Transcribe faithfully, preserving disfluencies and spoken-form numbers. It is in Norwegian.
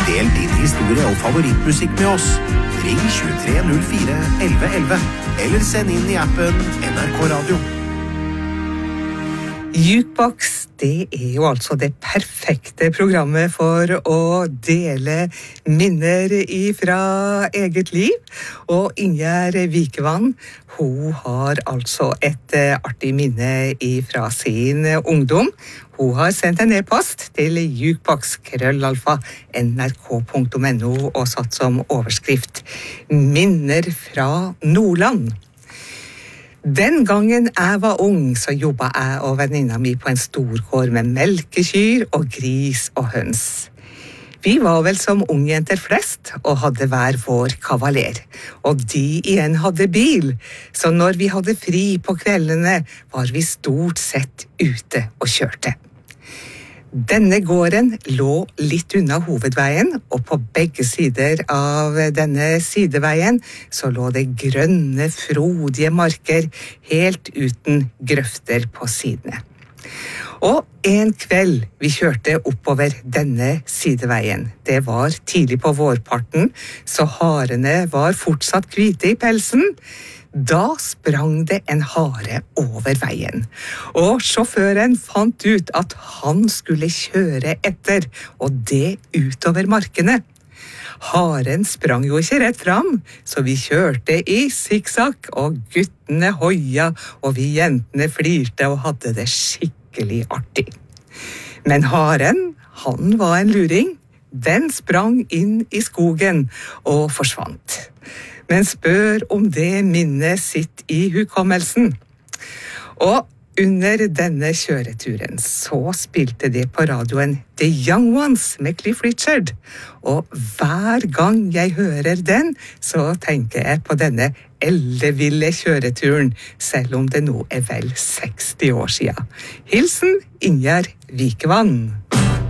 Del din historie og favorittmusikk med oss. Ring tjuetre null fire elleve elleve eller send inn i appen N R K Radio. Jukebox, det er jo altså det perfekte programmet for å dele minner ifra eget liv. Og Ingjerd Vikevann, hun har altså et artig minne ifra sin ungdom. Hun har sendt en e-post til jukebox krøllalfa N R K punktum N O og satt som overskrift Minner fra Nordland. Den gangen jeg var ung, så jobbet jeg og venninna mi på en storgård med melkekyr og gris og høns. Vi var vel som ungjenter flest og hadde hver vår kavaler. Og de igjen hadde bil, så når vi hadde fri på kveldene, var vi stort sett ute og kjørte. Denne gården lå litt unna hovedveien, og på begge sider av denne sideveien så lå det grønne, frodige marker, helt uten grøfter på sidene. Og en kveld vi kjørte oppover denne sideveien. Det var tidlig på vårparten, så harene var fortsatt hvite i pelsen. Da sprang det en hare over veien, og sjåføren fant ut at han skulle kjøre etter, og det utover markene. Haren sprang jo ikke rett fram, så vi kjørte i sikksakk, og guttene hoia, og vi jentene flirte og hadde det skikkelig artig. Men haren, han var en luring. Den sprang inn i skogen og forsvant. Men spør om det minnet sitt i hukommelsen. Og under denne kjøreturen så spilte det på radioen The Young Ones med Cliff Richard. Og hver gang jeg hører den, så tenker jeg på denne elleville kjøreturen, selv om det nå er vel seksti år siden. Hilsen Ingjerd Vikevann.